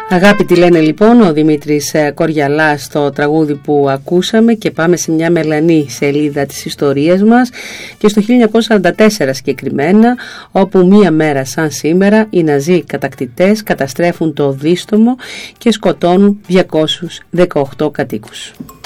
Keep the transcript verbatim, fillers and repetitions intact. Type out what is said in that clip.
Αγάπη τη λένε λοιπόν ο Δημήτρης Κοριαλάς στο τραγούδι που ακούσαμε, και πάμε σε μια μελανή σελίδα της ιστορίας μας και στο χίλια εννιακόσια σαράντα τέσσερα συγκεκριμένα, όπου μία μέρα σαν σήμερα οι Ναζί κατακτητές καταστρέφουν το Δίστομο και σκοτώνουν διακόσιους δεκαοκτώ κατοίκους.